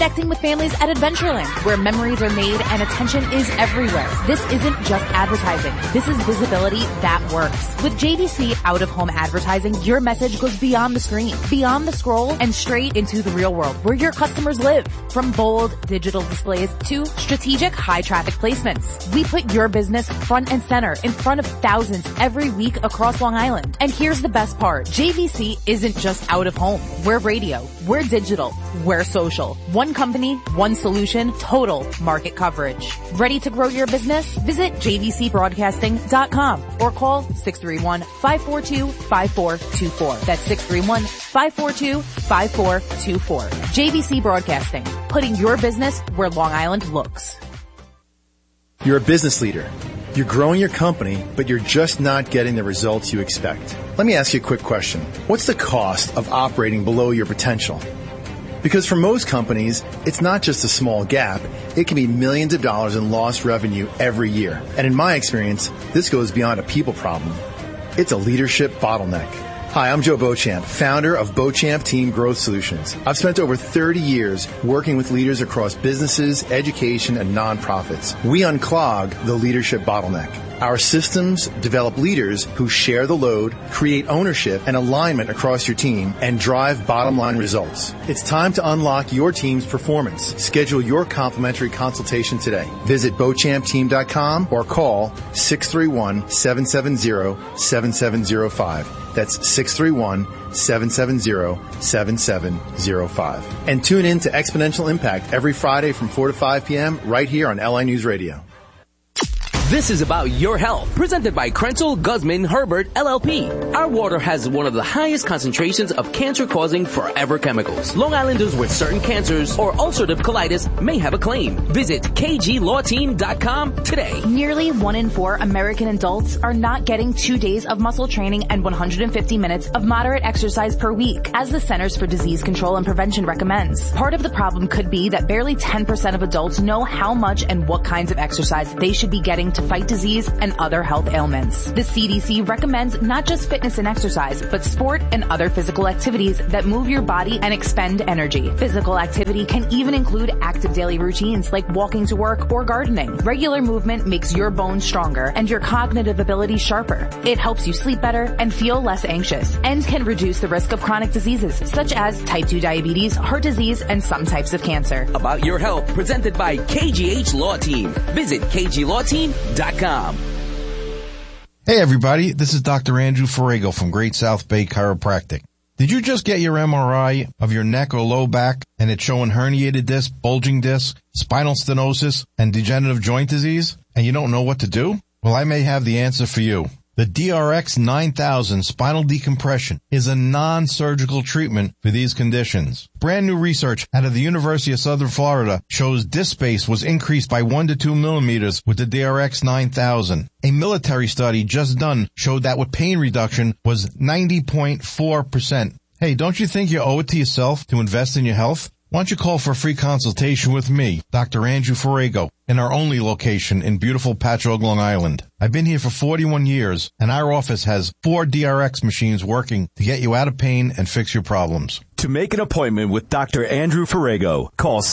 Connecting with families at Adventureland, where memories are made and attention is everywhere. This isn't just advertising. This is visibility that works. With JVC out-of-home advertising, your message goes beyond the screen, beyond the scroll, and straight into the real world where your customers live. From bold digital displays to strategic high-traffic placements, we put your business front and center in front of thousands every week across Long Island. And here's the best part. JVC isn't just out-of-home. We're radio. We're digital. We're social. One company, one solution, total market coverage. Ready to grow your business? Visit jvcbroadcasting.com or call 631-542-5424. That's 631-542-5424. JVC Broadcasting, putting your business where Long Island looks. You're a business leader. You're growing your company, but you're just not getting the results you expect. Let me ask you a quick question. What's the cost of operating below your potential? Because for most companies, it's not just a small gap. It can be millions of dollars in lost revenue every year. And in my experience, this goes beyond a people problem. It's a leadership bottleneck. Hi, I'm Joe Beauchamp, founder of Beauchamp Team Growth Solutions. I've spent over 30 years working with leaders across businesses, education, and nonprofits. We unclog the leadership bottleneck. Our systems develop leaders who share the load, create ownership and alignment across your team, and drive bottom-line results. It's time to unlock your team's performance. Schedule your complimentary consultation today. Visit BeauchampTeam.com or call 631-770-7705. That's 631-770-7705. And tune in to Exponential Impact every Friday from 4 to 5 p.m. right here on LI News Radio. This is about your health, presented by Krenzel Guzman Herbert LLP. Our water has one of the highest concentrations of cancer-causing forever chemicals. Long Islanders with certain cancers or ulcerative colitis may have a claim. Visit kglawteam.com today. Nearly 1 in 4 American adults are not getting 2 days of muscle training and 150 minutes of moderate exercise per week, as the Centers for Disease Control and Prevention recommends. Part of the problem could be that barely 10% of adults know how much and what kinds of exercise they should be getting to fight disease and other health ailments. The CDC recommends not just fitness and exercise, but sport and other physical activities that move your body and expend energy. Physical activity can even include active daily routines like walking to work or gardening. Regular movement makes your bones stronger and your cognitive ability sharper. It helps you sleep better and feel less anxious, and can reduce the risk of chronic diseases such as type 2 diabetes, heart disease, and some types of cancer. About your health, presented by KGH Law Team. Visit kglawteam.com. Hey everybody, this is Dr. Andrew Ferrago from Great South Bay Chiropractic. Did you just get your MRI of your neck or low back and it's showing herniated disc, bulging disc, spinal stenosis, and degenerative joint disease, and you don't know what to do? Well, I may have the answer for you. The DRX 9000 spinal decompression is a non-surgical treatment for these conditions. Brand new research out of the University of Southern Florida shows disc space was increased by 1 to 2 millimeters with the DRX 9000. A military study just done showed that with pain reduction was 90.4%. Hey, don't you think you owe it to yourself to invest in your health? Why don't you call for a free consultation with me, Dr. Andrew Ferrago, in our only location in beautiful Patchogue, Long Island. I've been here for 41 years, and our office has 4 DRX machines working to get you out of pain and fix your problems. To make an appointment with Dr. Andrew Ferrago, call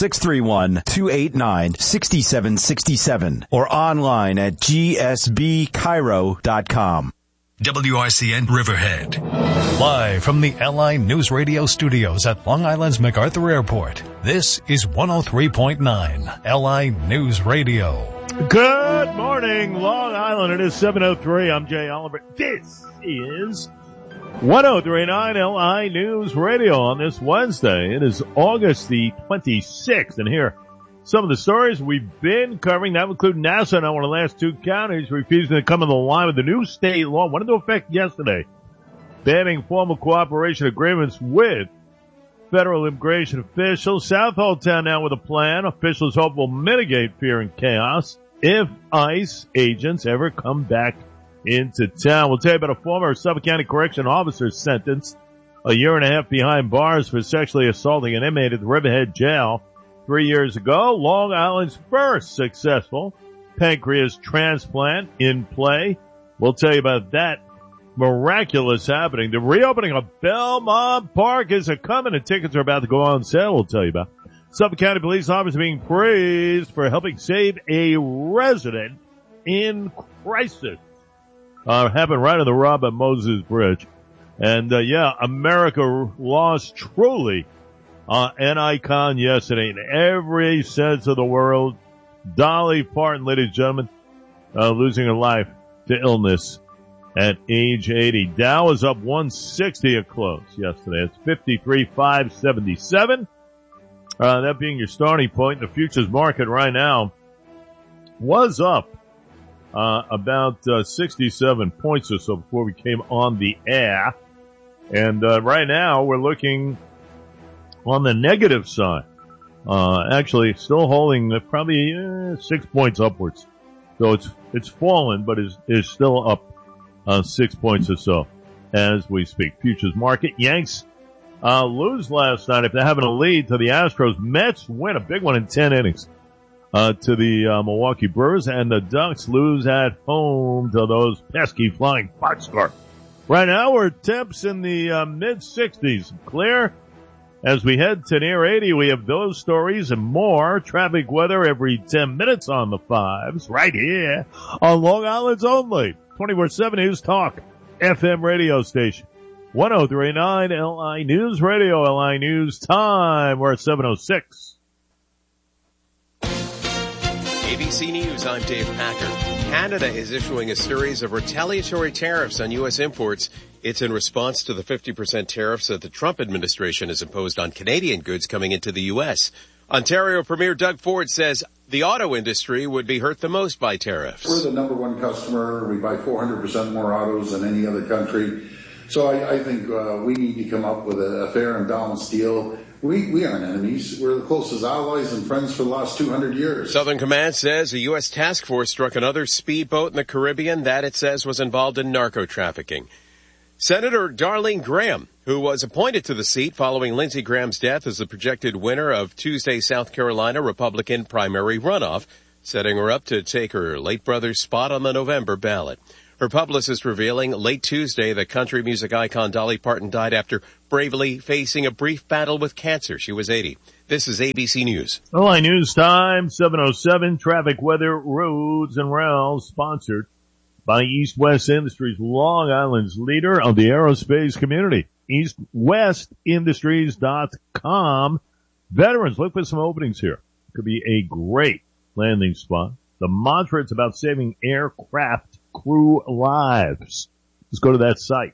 631-289-6767 or online at gsbchiro.com. WRCN Riverhead. Live from the LI News Radio studios at Long Island's MacArthur Airport, this is 103.9 LI News Radio. Good morning, Long Island. It is 7:03. I'm Jay Oliver. This is 103.9 LI News Radio on this Wednesday. It is August the 26th, and here some of the stories we've been covering that include NASA, now one of the last 2 counties, refusing to come in the line with the new state law went into effect yesterday, banning formal cooperation agreements with federal immigration officials. Southold Town now with a plan. Officials hope will mitigate fear and chaos if ICE agents ever come back into town. We'll tell you about a former Suffolk County Correction officer sentenced a year and a half behind bars for sexually assaulting an inmate at the Riverhead Jail 3 years ago. Long Island's first successful pancreas transplant in play. We'll tell you about that miraculous happening. The reopening of Belmont Park is a coming, and tickets are about to go on sale. We'll tell you about Suffolk County Police Officer being praised for helping save a resident in crisis. Happened right on the Robert Moses Bridge. And, America lost truly an icon yesterday in every sense of the word. Dolly Parton, ladies and gentlemen, losing her life to illness at age 80. Dow was up 160 at close yesterday. It's 53,577. That being your starting point. The futures market right now was up about 67 points or so before we came on the air. And right now we're looking on the negative side. Actually still holding probably 6 points upwards. So it's fallen, but is still up 6 points or so as we speak. Futures market. Yanks lose last night. If they're having a lead to the Astros, Mets win a big one in 10 innings to the Milwaukee Brewers, and the Ducks lose at home to those pesky flying boxcars. Right now we're temps in the mid-60s. Clear. As we head to near 80, we have those stories and more. Traffic weather every 10 minutes on the fives, right here on Long Island's only 24/7 News Talk FM radio station. 1039 LI News Radio, LI News Time. We're at 7:06. ABC News, I'm Dave Packer. Canada is issuing a series of retaliatory tariffs on U.S. imports. It's in response to the 50% tariffs that the Trump administration has imposed on Canadian goods coming into the U.S. Ontario Premier Doug Ford says the auto industry would be hurt the most by tariffs. We're the number one customer. We buy 400% more autos than any other country. So I think we need to come up with a fair and balanced deal. We aren't enemies. We're the closest allies and friends for the last 200 years. Southern Command says a U.S. task force struck another speedboat in the Caribbean that it says was involved in narco-trafficking. Senator Darlene Graham, who was appointed to the seat following Lindsey Graham's death, is the projected winner of Tuesday's South Carolina Republican primary runoff, setting her up to take her late brother's spot on the November ballot. Her publicist revealing late Tuesday that country music icon Dolly Parton died after bravely facing a brief battle with cancer. She was 80. This is ABC News. LI News Time, 7:07. Traffic, weather, roads, and rails, sponsored by East West Industries, Long Island's leader of the aerospace community. EastWestIndustries.com. Veterans, look for some openings here. Could be a great landing spot. The mantra, it's about saving aircraft crew lives. Just go to that site,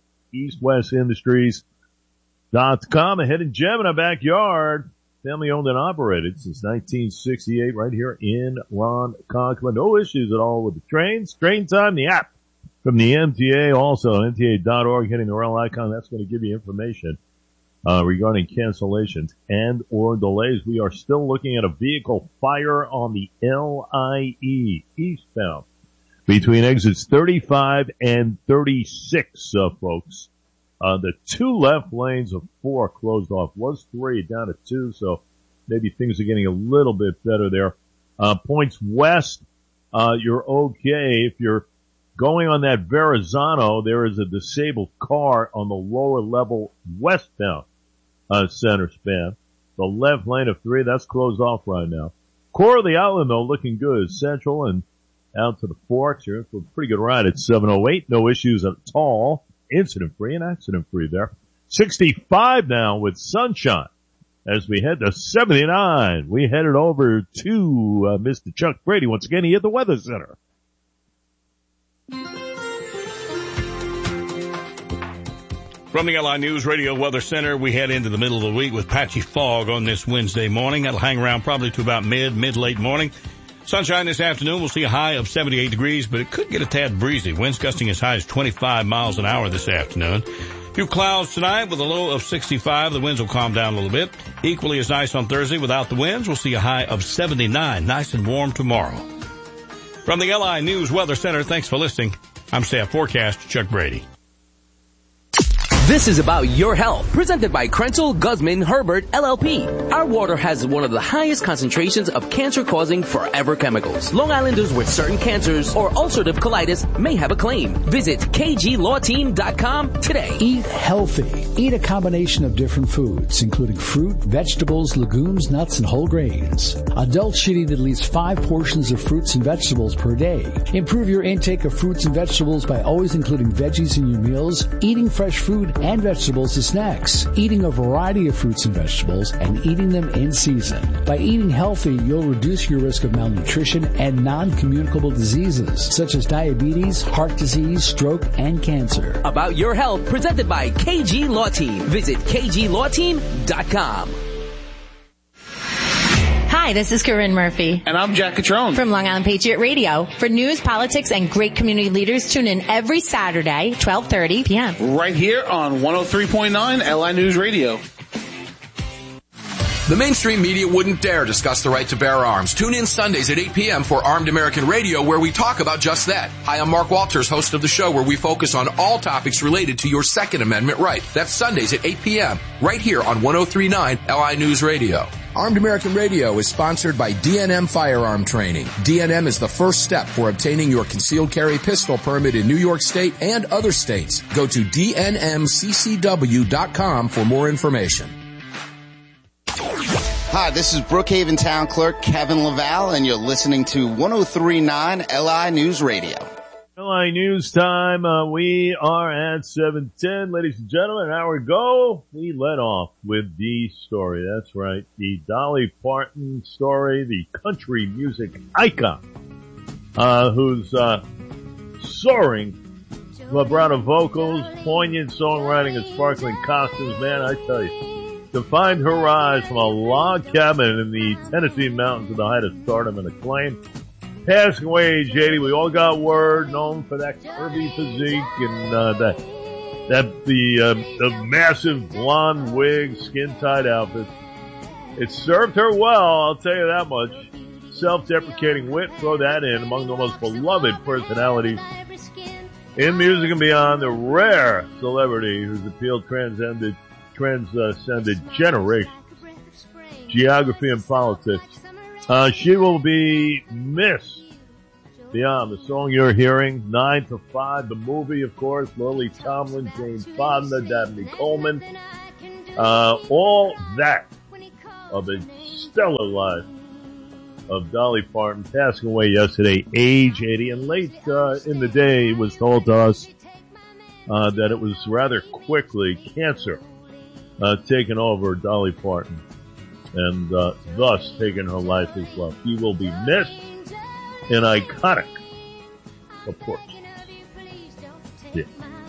EastWestIndustries.com. A hidden gem in our backyard. Family owned and operated since 1968 right here in Ronkonkoma. No issues at all with the trains. Train Time, the app from the MTA, also MTA.org, hitting the rail icon. That's going to give you information regarding cancellations and or delays. We are still looking at a vehicle fire on the LIE eastbound between exits 35 and 36, folks. The two left lanes of 4 closed off. Was 3 down to 2, so maybe things are getting a little bit better there. Points west, you're okay. If you're going on that Verrazano, there is a disabled car on the lower level westbound center span. The left lane of 3, that's closed off right now. Core of the island, though, looking good. Central and out to the Forks. You're in for a pretty good ride at 7:08. No issues at all. Incident-free and accident-free there. 65 now with sunshine. As we head to 79, we headed over to Mr. Chuck Brady. Once again, he at the Weather Center. From the LI News Radio Weather Center, we head into the middle of the week with patchy fog on this Wednesday morning. That'll hang around probably to about mid-late morning. Sunshine this afternoon. We'll see a high of 78 degrees, but it could get a tad breezy. Winds gusting as high as 25 miles an hour this afternoon. A few clouds tonight with a low of 65. The winds will calm down a little bit. Equally as nice on Thursday without the winds. We'll see a high of 79. Nice and warm tomorrow. From the LI News Weather Center, thanks for listening. I'm Staff Forecaster Chuck Brady. This is about your health, presented by Krenzel Guzman Herbert LLP. Our water has one of the highest concentrations of cancer-causing forever chemicals. Long Islanders with certain cancers or ulcerative colitis may have a claim. Visit kglawteam.com today. Eat healthy. Eat a combination of different foods, including fruit, vegetables, legumes, nuts, and whole grains. Adults should eat at least 5 portions of fruits and vegetables per day. Improve your intake of fruits and vegetables by always including veggies in your meals, eating fresh fruit and vegetables as snacks, eating a variety of fruits and vegetables, and eating them in season. By eating healthy, you'll reduce your risk of malnutrition and non-communicable diseases, such as diabetes, heart disease, stroke, and cancer. About your health, presented by KG Law Team. Visit kglawteam.com. Hi, this is Corinne Murphy. And I'm Jack Catrone. From Long Island Patriot Radio. For news, politics, and great community leaders, tune in every Saturday, 12:30 p.m. Right here on 103.9 LI News Radio. The mainstream media wouldn't dare discuss the right to bear arms. Tune in Sundays at 8 p.m. for Armed American Radio, where we talk about just that. Hi, I'm Mark Walters, host of the show, where we focus on all topics related to your Second Amendment right. That's Sundays at 8 p.m. right here on 103.9 LI News Radio. Armed American Radio is sponsored by DNM Firearm Training. DNM is the first step for obtaining your concealed carry pistol permit in New York State and other states. Go to dnmccw.com for more information. Hi, this is Brookhaven Town Clerk Kevin Laval, and you're listening to 103.9 LI News Radio. LI News time. We are at 7:10, ladies and gentlemen. An hour ago, we led off with the story. That's right, the Dolly Parton story, the country music icon, who's soaring vibrato vocals, poignant songwriting, and sparkling costumes. Man, I tell you, to find her rise from a log cabin in the Tennessee mountains to the height of stardom and acclaim. Passing away age 80, we all got word, known for that curvy physique and the massive blonde wig, skin-tight outfit. It served her well, I'll tell you that much. Self-deprecating wit, throw that in, among the most beloved personalities in music and beyond, the rare celebrity whose appeal transcended generations, geography, and politics. She will be missed beyond. The song you're hearing, 9 to 5, the movie, of course, Lily Tomlin, James Fonda, Dabney Coleman, all that of a stellar life of Dolly Parton, passing away yesterday, age 80, and late in the day it was told to us that it was rather quickly cancer taken over Dolly Parton, and thus taking her life as well. He will be missed and iconic, of course. Yeah.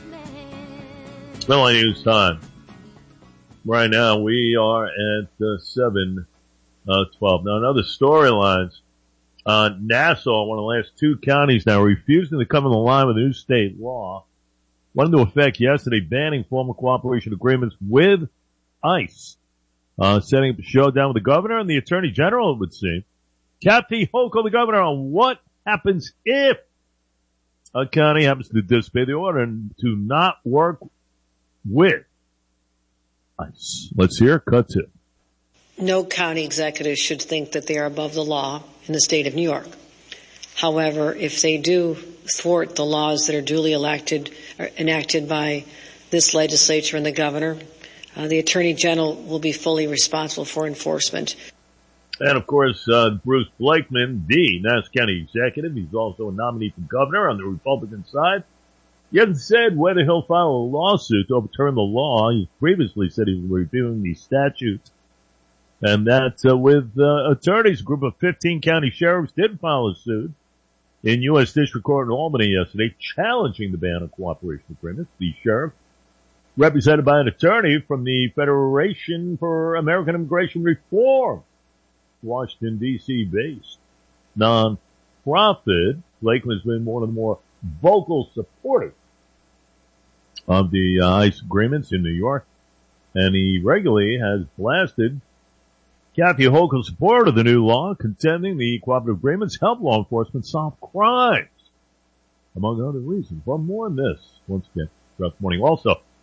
LA News time. Right now we are at 7:12. Now, in other storylines, Nassau, one of the last 2 counties now, refusing to come in line with a new state law, went into effect yesterday, banning formal cooperation agreements with ICE. Setting up a showdown with the governor and the attorney general, it would seem. Kathy Hochul, the governor, on what happens if a county happens to disobey the order and to not work with ICE. Let's hear cut 2. No county executive should think that they are above the law in the state of New York. However, if they do thwart the laws that are duly elected or enacted by this legislature and the governor, the Attorney General will be fully responsible for enforcement. And, of course, Bruce Blakeman, the Nassau County Executive, he's also a nominee for governor on the Republican side. He hasn't said whether he'll file a lawsuit to overturn the law. He previously said he was reviewing the statutes. And that with attorneys, a group of 15 county sheriffs did file a suit in U.S. District Court in Albany yesterday, challenging the ban on cooperation agreements. The sheriff, represented by an attorney from the Federation for American Immigration Reform, Washington, D.C. based non-profit. Blakeman has been one of the more vocal supporters of the ICE agreements in New York, and he regularly has blasted Kathy Hochul's support of the new law, contending the cooperative agreements help law enforcement solve crimes, among other reasons. Well, more on this once again throughout the morning. Also,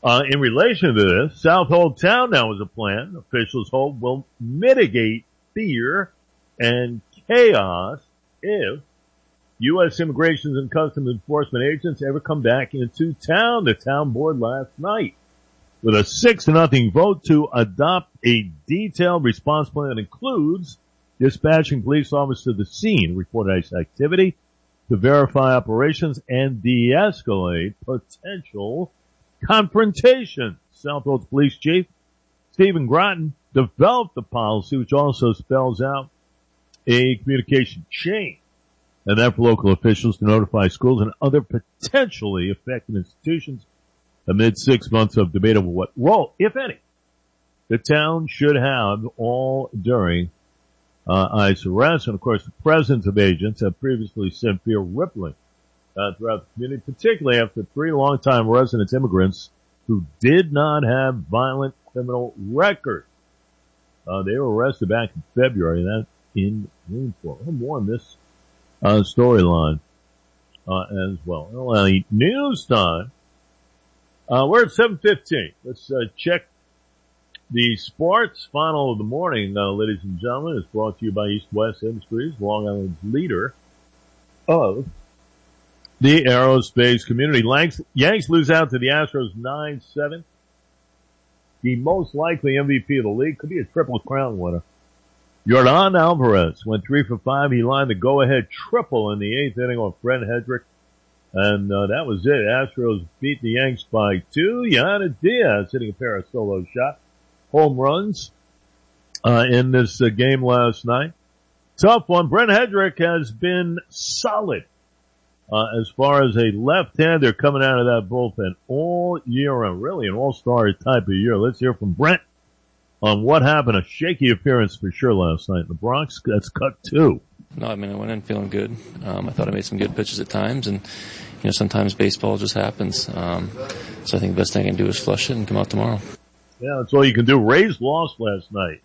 In relation to this, Southold Town now is a plan officials hope will mitigate fear and chaos if U.S. Immigration and Customs Enforcement agents ever come back into town. The town board last night with a 6-0 vote to adopt a detailed response plan that includes dispatching police officers to the scene, report ICE activity, to verify operations and de-escalate potential confrontation. Southold's police chief, Stephen Groton, developed the policy, which also spells out a communication chain, and that for local officials to notify schools and other potentially affected institutions amid 6 months of debate over what role, if any, the town should have all during ICE arrests. And of course, the presence of agents have previously sent fear rippling throughout the community, particularly after 3 longtime residents, immigrants, who did not have violent criminal records. They were arrested back in February, and that's in Greenport. More on this storyline as well. LA News Time. We're at 7:15. Let's check the sports. Final of the morning, ladies and gentlemen, is brought to you by East West Industries, Long Island's leader of the aerospace community. Yanks lose out to the Astros 9-7. The most likely MVP of the league could be a Triple Crown winner. Yordan Alvarez went 3 for 5. He lined the go-ahead triple in the 8th inning on Fred Hedrick. And that was it. Astros beat the Yanks by 2. Yanez Diaz hitting a pair of solo shot home runs in this game last night. Tough one. Brent Hedrick has been solid as far as a left-hander coming out of that bullpen all year round. Really an all-star type of year. Let's hear from Brent on what happened. A shaky appearance for sure last night in the Bronx. That's cut 2. No, I mean, I went in feeling good. I thought I made some good pitches at times, and, sometimes baseball just happens. So I think the best thing I can do is flush it and come out tomorrow. Yeah, that's all you can do. Rays lost last night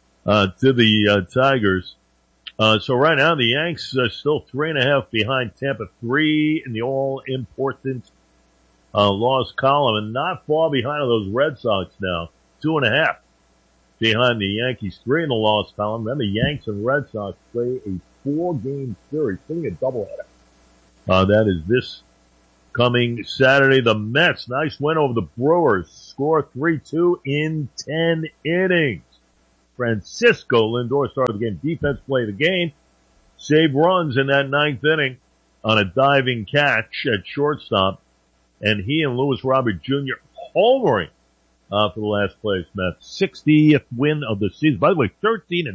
to the Tigers. So right now the Yanks are still 3.5 behind Tampa, 3 in the all-important loss column, and not far behind those Red Sox now, 2.5 behind the Yankees, 3 in the loss column. Remember, Yanks and Red Sox play a 4-game series, putting a doubleheader. That is this coming Saturday. The Mets, nice win over the Brewers, score 3-2 in 10 innings. Francisco Lindor started the game. Defense play the game. Saved runs in that 9th inning on a diving catch at shortstop. And he and Luis Robert Jr. homering for the last place Mets. 60th win of the season. By the way, 13-6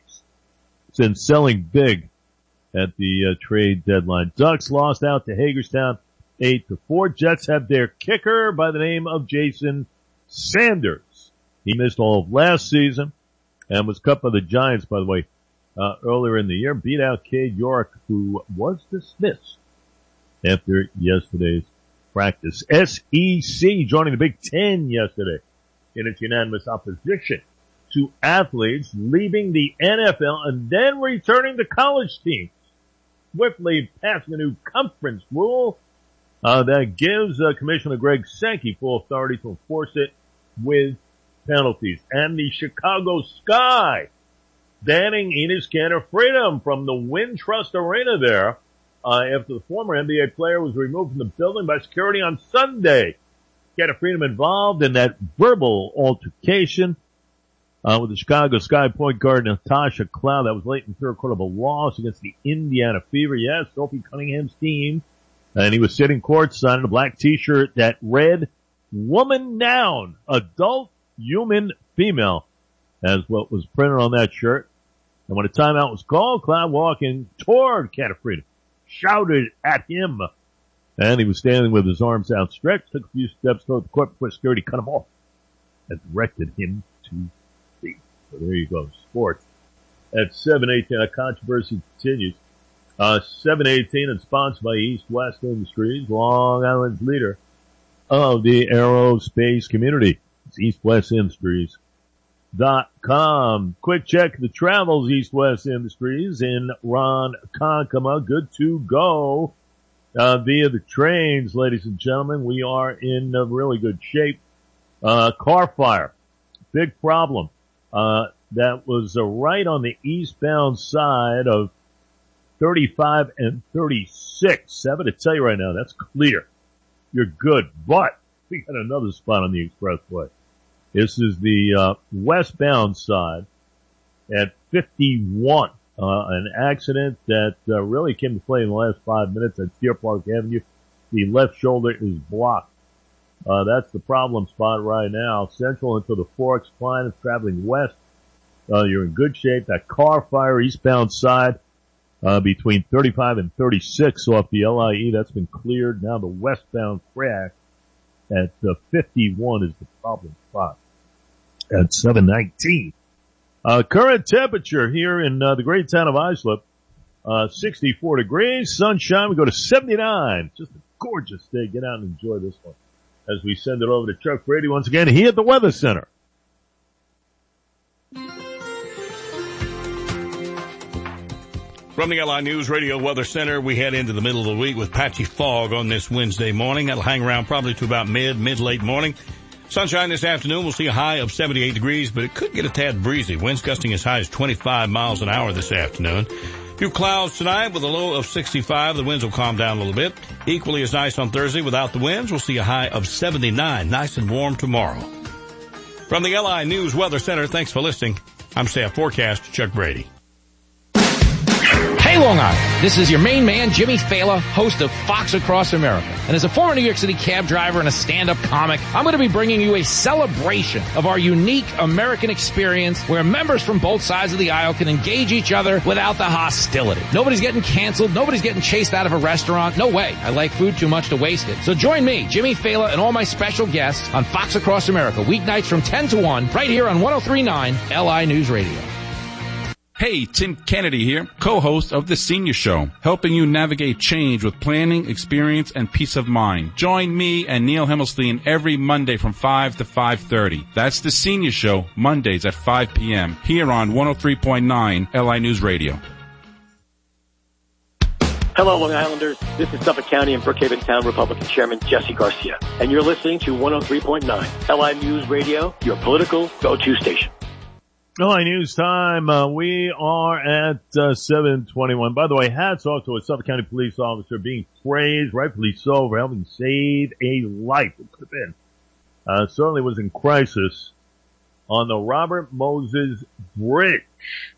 since selling big at the trade deadline. Ducks lost out to Hagerstown 8-4. Jets have their kicker by the name of Jason Sanders. He missed all of last season and was cut by the Giants, by the way, earlier in the year. Beat out Cade York, who was dismissed after yesterday's practice. SEC joining the Big Ten yesterday in its unanimous opposition to athletes leaving the NFL and then returning to college teams. Swiftly passing a new conference rule that gives Commissioner Greg Sankey full authority to enforce it with penalties. And the Chicago Sky banning Enes Kanter Freedom from the Wintrust Arena there after the former NBA player was removed from the building by security on Sunday. Kanter Freedom involved in that verbal altercation with the Chicago Sky point guard Natasha Cloud. That was late in the third quarter of a loss against the Indiana Fever. Yes, Sophie Cunningham's team. And he was sitting courtside in a black t-shirt that read, "Woman Down, Adult Human Female," as what was printed on that shirt. And when a timeout was called, Cloud walking toward Kanter Freedom shouted at him. And he was standing with his arms outstretched, took a few steps toward the court before security cut him off and directed him to see. So there you go, sports. At 7:18, a controversy continues. 7:18 and sponsored by East West Industries, Long Island's leader of the aerospace community. It's EastWestIndustries.com. Quick check the travels, East West Industries in Ronkonkoma. Good to go via the trains, ladies and gentlemen. We are in really good shape Car fire. Big problem. That was right on the eastbound side of 35 and 36. I'm going to tell you right now, that's clear. You're good. But we got another spot on the expressway. This is the westbound side at 51. An accident that really came to play in the last 5 minutes at Deer Park Avenue. The left shoulder is blocked. That's the problem spot right now. Central into the Forks. Klein is traveling west. You're in good shape. That car fire eastbound side between 35 and 36 off the LIE, that's been cleared. Now the westbound crash at 51 is the problem spot at 719. Current temperature here in the great town of Islip, 64 degrees, sunshine. We go to 79. Just a gorgeous day. Get out and enjoy this one as we send it over to Chuck Brady once again here at the Weather Center. From the LI News Radio Weather Center, we head into the middle of the week with patchy fog on this Wednesday morning. That'll hang around probably to about mid-late morning. Sunshine this afternoon. We'll see a high of 78 degrees, but it could get a tad breezy. Winds gusting as high as 25 miles an hour this afternoon. Few clouds tonight with a low of 65. The winds will calm down a little bit. Equally as nice on Thursday without the winds. We'll see a high of 79. Nice and warm tomorrow. From the LI News Weather Center, thanks for listening. I'm Staff Forecast Chuck Brady. Hey, Long Island. This is your main man, Jimmy Fela, host of Fox Across America. And as a former New York City cab driver and a stand-up comic, I'm going to be bringing you a celebration of our unique American experience where members from both sides of the aisle can engage each other without the hostility. Nobody's getting canceled. Nobody's getting chased out of a restaurant. No way. I like food too much to waste it. So join me, Jimmy Fela, and all my special guests on Fox Across America, weeknights from 10 to 1, right here on 103.9 LI News Radio. Hey, Tim Kennedy here, co-host of The Senior Show, helping you navigate change with planning, experience, and peace of mind. Join me and Neil Himmelstein every Monday from 5 to 5:30. That's The Senior Show, Mondays at 5 p.m. here on 103.9 LI News Radio. Hello, Long Islanders. This is Suffolk County and Brookhaven Town Republican Chairman Jesse Garcia, and you're listening to 103.9 LI News Radio, your political go-to station. LI News time. We are at 7:21. By the way, hats off to a Suffolk County police officer being praised, rightfully so, for helping save a life. It could have been. Certainly was in crisis on the Robert Moses Bridge.